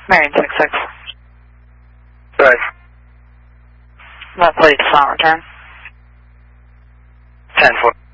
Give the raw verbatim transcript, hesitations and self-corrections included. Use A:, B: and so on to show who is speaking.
A: Marion six six.
B: Right.
A: What plate does not return?
B: ten four.